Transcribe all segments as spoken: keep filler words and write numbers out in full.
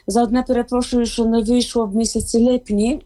За одне перепрошую, що не вийшло в місяці липні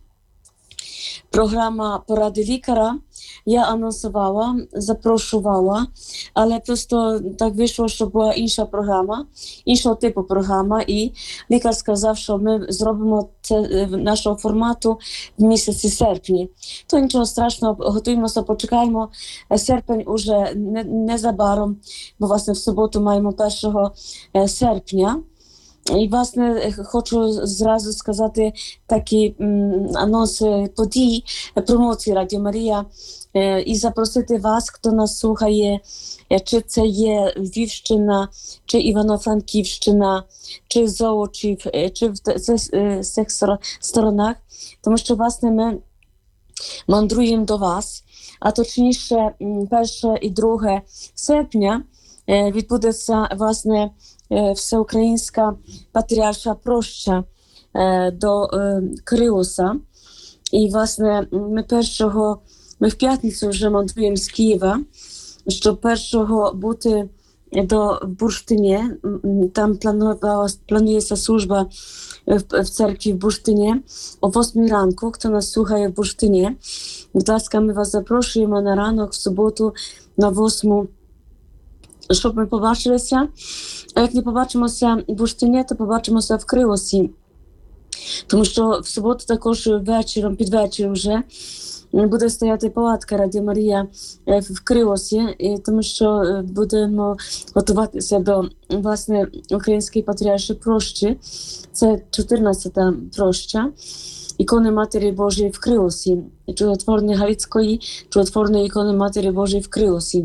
програма «Поради лікаря». Я анонсувала, запрошувала, але просто так вийшло, що була інша програма, іншого типу програма, і лікар сказав, що ми зробимо це нашого формату в місяці серпні. То нічого страшного, готуємося, почекаємо. Серпень уже незабаром, бо, власне, в суботу маємо першого серпня. І, власне, хочу зразу сказати такі м, анонси подій, промоції Радіо Марія е, і запросити вас, хто нас слухає, е, чи це є Львівщина, чи Івано-Франківщина, чи Золочів, е, чи в е, цих сторонах, тому що, власне, ми мандруємо до вас, а точніше, перше і друге серпня е, відбудеться, власне, Всеукраїнська патріарша проща е, до е, Криуса. І, власне, ми першого, ми в п'ятницю вже мандруємо з Києва, щоб першого бути до в Бурштині. Там планується служба в, в церкві в Бурштині о восьмій ранку. Хто нас слухає в Бурштині, будь ласка, ми вас запрошуємо на ранок в суботу на восьму, щоб ми побачилися. А як не побачимося в Бурштині, то побачимося в Криусі. Тому що в суботу також вечором, під вечір вже, буде стояти палатка Радіо Марія в Криусі, тому що будемо готуватися до, власне, Української патріаршої прощі. Це чотирнадцята проща ікони Матері Божої в Криусі, чудотворної Галицької, чудотворної ікони Матері Божої в Криусі.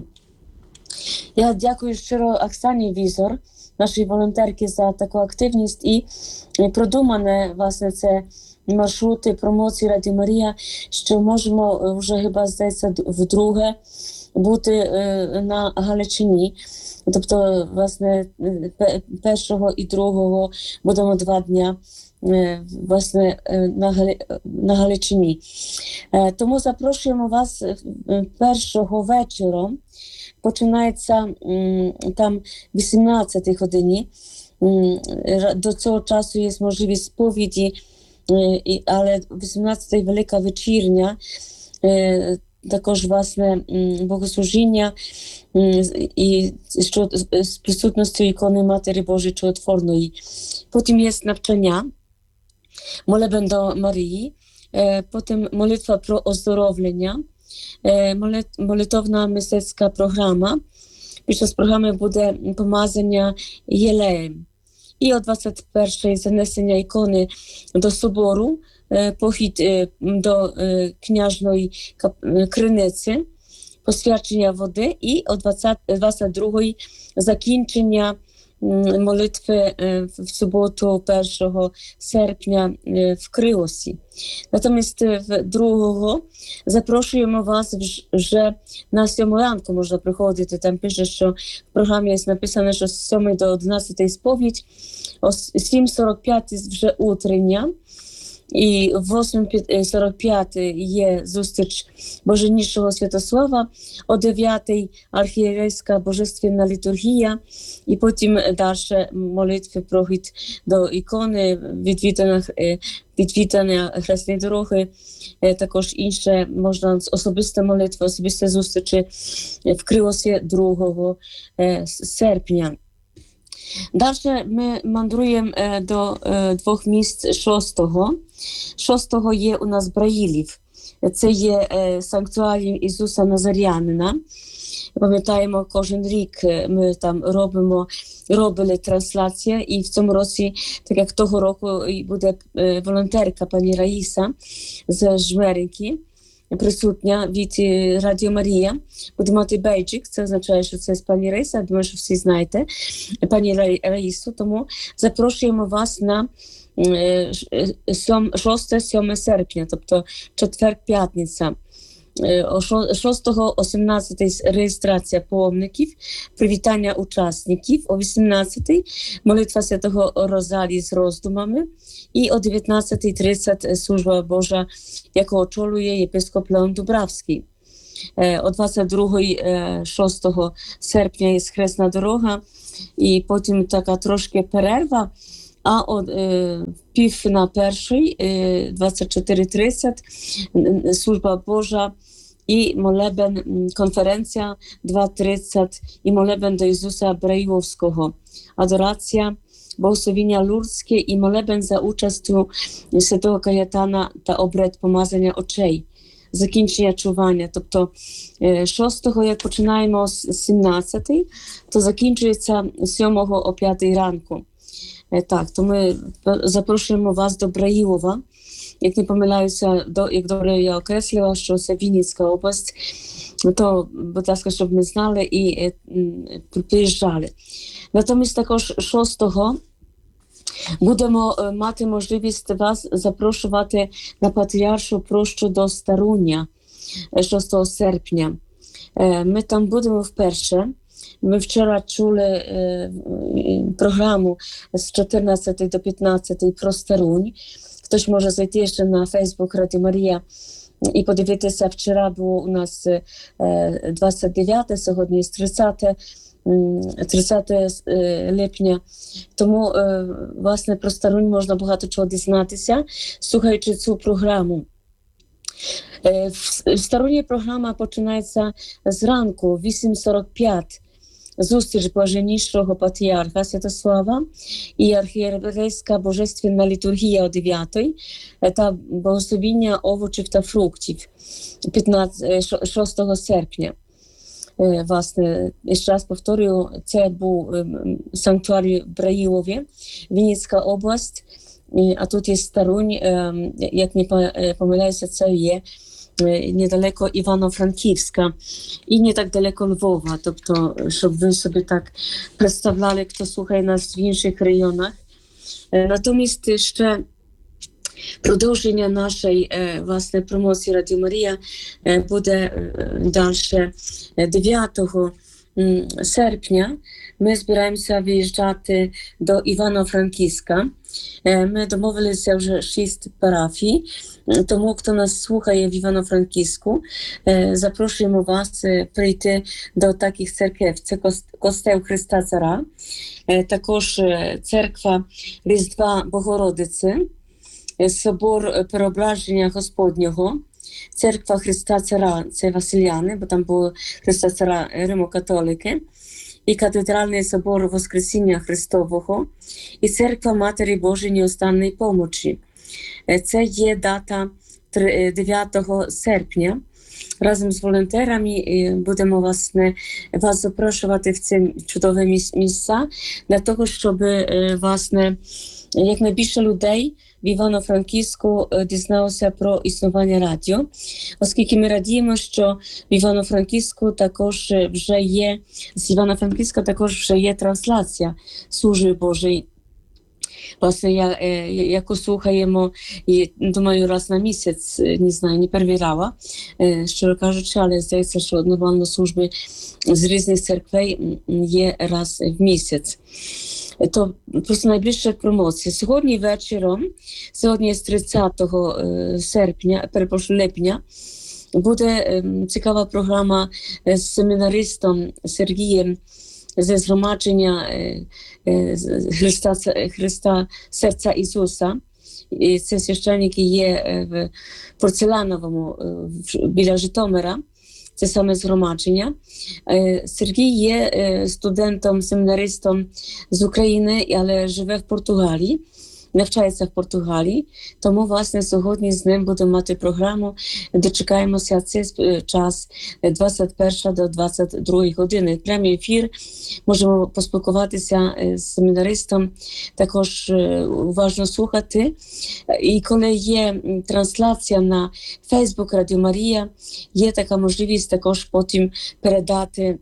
Я дякую щиро Оксані Візор, нашій волонтерці, за таку активність і продумане, власне, це маршрути промоції Радіо Марія, що можемо вже, хіба, здається, вдруге бути на Галичині. Тобто, власне, першого і другого будемо два дня, власне, на, Гали... на Галичині. Тому запрошуємо вас першого вечором. Починається там вісімнадцятій годині. До цього часу є можливість сповіді, але вісімнадцята велика вечірня, також, власне, богослужіння і що з присутністю ікони Матері Божої Чудотворної. Потім є навчання, молебен до Марії, потім молитва про оздоровлення, молитовна мистецька програма. Під час програми буде помазання єлеєм. І о двадцять першій занесення ікони до собору, похід до княжної криниці, посвячення води і о двадцять другій закінчення молитви в суботу першого серпня в Криусі. Натомість другого запрошуємо вас вже на сьому ранку, можна приходити. Там пише, що в програмі є написано, що з сьомої до одинадцятої сповідь, о сім сорок п'ять вже утрення, і в восьма сорок п'ять є зустріч Боженішого Святослава, о дев'ятій архієрейська божественна літургія, і потім далі молитви, прохід до ікони, відвідання, відвідання хресної дороги, також інше, можна особисті молитви, особисті зустрічі в Криусі другого серпня. Далі ми мандруємо до двох місць шостого. Шостого є у нас Браїлів. Це є санктуарій Ісуса Назарянина. Пам'ятаємо, кожен рік ми там робимо, робили трансляцію, і в цьому році, так як того року, буде волонтерка пані Раїса з Жмеринки, присутня від Радіо Марія. Буде мати бейджик, це означає, що це з пані Раїса, думаю, що всі знаєте пані Раїсу, тому запрошуємо вас на шостого-сьомого серпня, тобто четвер-п'ятниця. О шостого о сімнадцятій реєстрація повників, привітання учасників, о вісімнадцятій молитва Святого Розалії з роздумами і о дев'ятнадцятій тридцять служба Божа, яку очолює єпископ Леон Дубравський. О двадцять другій шостого серпня є хресна дорога і потім така трошки перерва, А о пів на перший, двадцять чотири тридцять, служба Божа і молебен, конференція два тридцять і молебен до Ісуса Браїловського. Адорація, богословіння лурдське і молебен за участю святого Каятана та обряд помазання очей. Закінчення чування. Тобто шостого, як починаємо з сімнадцятої, то закінчується з сьомого о п'ятій ранку. Так, то ми запрошуємо вас до Браїлова. Як не помиляюся, до, як добре я окреслила, що це Вінницька область, то, будь ласка, щоб ми знали і е, приїжджали. Натомість також шостого будемо е, мати можливість вас запрошувати на Патріаршу прощу до Старуння шостого серпня. Е, ми там будемо вперше. Ми вчора чули е, програму з чотирнадцятої до п'ятнадцятої про Старунь. Хтось може зайти ще на Фейсбук Радіо Марія і подивитися. Вчора було у нас е, двадцять дев'яте, сьогодні тридцяте липня. Тому, е, власне, про Старунь можна багато чого дізнатися, слухаючи цю програму. Е, в, в Старуні програма починається зранку, вісім сорок п'ять. Зустріч Блаженнішого Патріарха Святослава і архієрейська божественна літургія о дев'ятій та богословіння овочів та фруктів шостого серпня. Власне, ще раз повторюю, це був санктуарій в Браїлові, Вінницька область, а тут є Старунь, як не помиляюся, це є недалеко Івано-Франківська і не так далеко Львова, тобто, щоб ви собі так представляли, хто слухає нас в інших районах. Натомість ще продовження нашої, власне, промоції Радіо Марія буде далі дев'ятого серпня. Ми збираємося виїжджати до Івано-Франківська. Ми домовилися вже шість парафій, тому хто нас слухає в Івано-Франківську, запрошуємо вас прийти до таких церкв. Це Костел Христа Цара, також церква Різдва Богородиці, собор Переображення Господнього, церква Христа Цара, це Василяни, бо там було Христа Цара Римо-католики, і катедральний собор Воскресіння Христового, і церква Матері Божої Неостанної Помочі. Це є дата дев'ятого серпня. Разом з волонтерами будемо власне, вас запрошувати в ці чудові місця для того, щоб власне, якнайбільше людей в Івано-Франківську дізналося про існування радіо, оскільки ми радіємо, що в Івано-Франківську також вже є, з Івано-Франківська також вже є трансляція служби Божої. Власне, я, яку слухаємо, і, думаю, раз на місяць, не знаю, не перевіряла, щиро кажучи, але здається, що нормально служби з різних церквей є раз в місяць. То просто найбільше промоція. Сьогодні вечором, сьогодні з тридцятого серпня, перепрошую, липня, буде цікава програма з семінаристом Сергієм ze згромадження Христа, Христа Серця Ісуса. І це священник є в Порцеляновому біля Житомира. Це саме згромадження. Сергій є студентом, семінаристом з України, але живе в Португалії, навчається в Португалії. Тому, власне, сьогодні з ним будемо мати програму. Дочекаємося цей час двадцять перша до двадцять другої години. Прямий ефір. Можемо поспілкуватися з семінаристом, також уважно слухати. І коли є трансляція на Фейсбук Радіо Марія, є така можливість також потім передати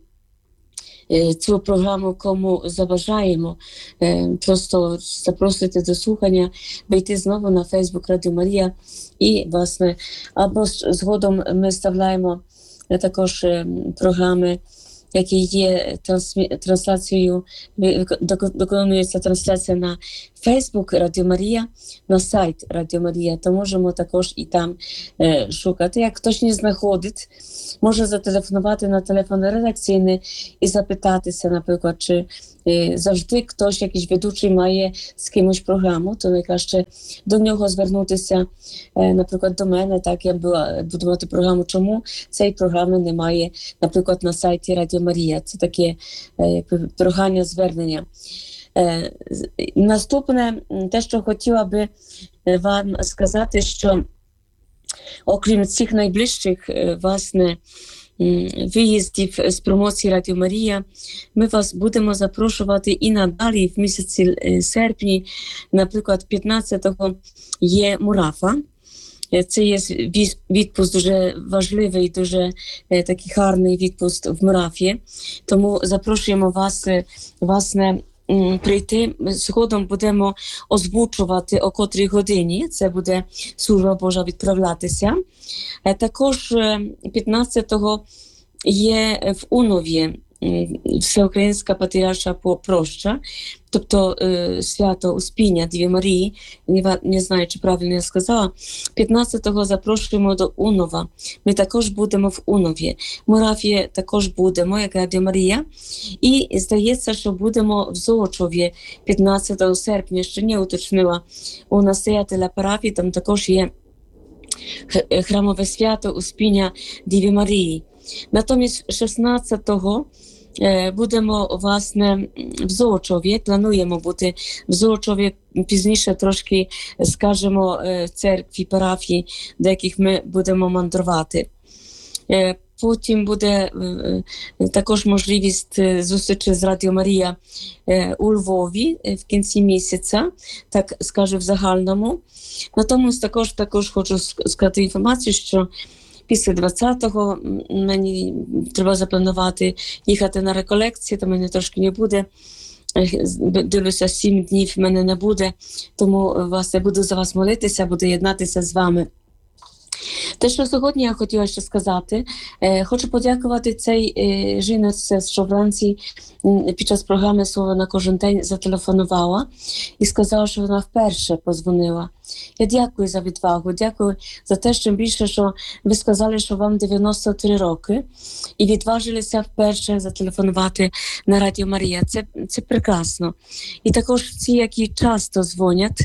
цю програму, кому забажаємо. Просто запросити до слухання, вийти знову на Фейсбук Радіо Марія і, власне, або згодом ми вставляємо також програми, які є трансляцією, виконується трансляція на Фейсбук Радіо Марія, на сайт Радіо Марія, то можемо також і там е, шукати. Як хтось не знаходить, може зателефонувати на телефон редакційний і запитатися, наприклад, чи е, завжди хтось, якийсь ведучий, має з кимось програму, то найкраще до нього звернутися, е, наприклад, до мене, так, я була, буду мати програму, чому цієї програми немає, наприклад, на сайті Радіо Марія. Це таке е, прохання, звернення. Е, наступне, те, що хотіла би вам сказати, що окрім цих найближчих, власне, виїздів з промоції Радіо Марія, ми вас будемо запрошувати і надалі в місяці серпні, наприклад, п'ятнадцятого є Мурафа. Це є відпуск дуже важливий, дуже е, такий гарний відпуск в Мурафі. Тому запрошуємо вас, власне, прийти. Згодом будемо озвучувати о котрій годині. Це буде служба Божа відправлятися. Е, також п'ятнадцятого є в Унові Всеукраїнська Патріарша Проща, тобто е, свято Успіння Діві Марії, не, не знаю, чи правильно я сказала, п'ятнадцятого запрошуємо до Унова. Ми також будемо в Унові. В Мурафі також будемо, як Радіо Марія. І здається, що будемо в Золочові п'ятнадцятого серпня, ще не уточнила у настоятеля парафії, там також є храмове свято Успіння Діві Марії. Натомість шістнадцятого будемо, власне, в Золочові, плануємо бути в Золочові, пізніше трошки скажемо в церкві, парафії, до яких ми будемо мандрувати. Потім буде також можливість зустрічі з Радіо Марія у Львові в кінці місяця, так скажу в загальному. Натомість також, також хочу сказати інформацію, що після двадцятого мені треба запланувати їхати на реколекції, то мене трошки не буде. Дивлюся, сім днів в мене не буде, тому власне буду за вас молитися, буду єднатися з вами. Те, що сьогодні я хотіла ще сказати, е, хочу подякувати цій е, жінці, що вранці м, під час програми «Слово на кожен день» зателефонувала і сказала, що вона вперше подзвонила. Я дякую за відвагу, дякую за те, що більше, що ви сказали, що вам дев'яносто три роки і відважилися вперше зателефонувати на Радіо Марія. Це, це прекрасно. І також ці, які часто дзвонять,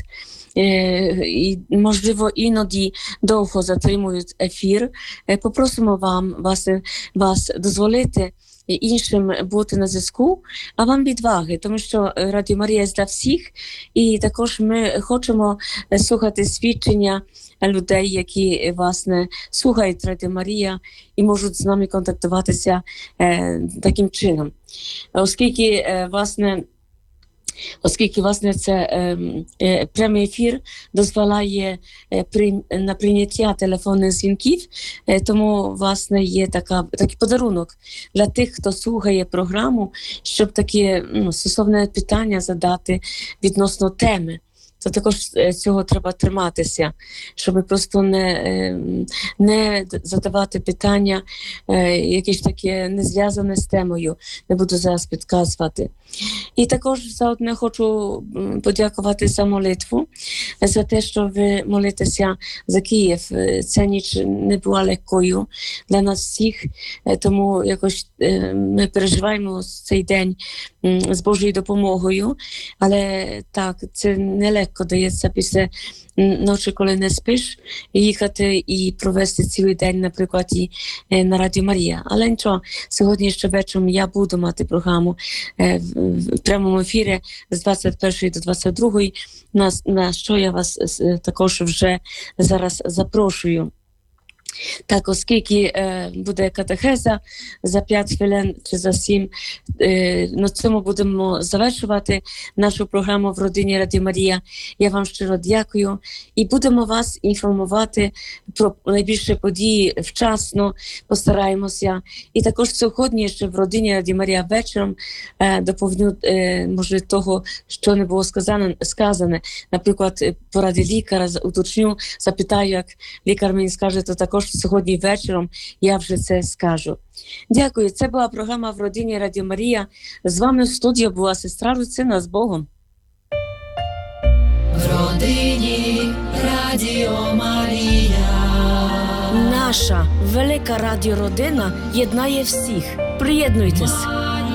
і, можливо, іноді довго затримують ефір. Попросимо вам, вас, вас дозволити іншим бути на зв'язку, а вам відваги, тому що Радіо Марія для всіх, і також ми хочемо слухати свідчення людей, які, власне, слухають Радіо Марія і можуть з нами контактуватися е, таким чином. Оскільки, е, власне, Оскільки, власне, це е, е, прямий ефір дозволяє е, при, на прийняття телефонних дзвінків, е, тому, власне, є така, такий подарунок для тих, хто слухає програму, щоб таке ну, стосовне питання задати відносно теми. То також цього треба триматися, щоб просто не, не задавати питання, якісь таке не зв'язане з темою, не буду зараз підказувати. І також заодно хочу подякувати за молитву, за те, що ви молитеся за Київ. Ця ніч не була легкою для нас всіх, тому якось ми переживаємо цей день з Божою допомогою, але так, це нелегко дається після ночі, коли не спиш, їхати і провести цілий день, наприклад, і на Радіо Марія. Але нічого, сьогодні ще вечором я буду мати програму в прямому ефірі з двадцять першої до двадцять другої, на, на що я вас також вже зараз запрошую. Так, оскільки е, буде катехеза за п'ять хвилин чи за сім, е, на цьому будемо завершувати нашу програму в родині Радіо Марія. Я вам щиро дякую і будемо вас інформувати про найбільші події вчасно, постараємося. І також сьогодні ще в родині Радіо Марія вечором е, доповню, е, може, того, що не було сказане, сказане. Наприклад, поради лікаря, уточню, запитаю, як лікар мені скаже, то також сьогодні вечором я вже це скажу. Дякую. Це була програма «В родині Радіо Марія». З вами в студії була сестра Люцина. З Богом. Наша велика радіородина єднає всіх. Приєднуйтесь!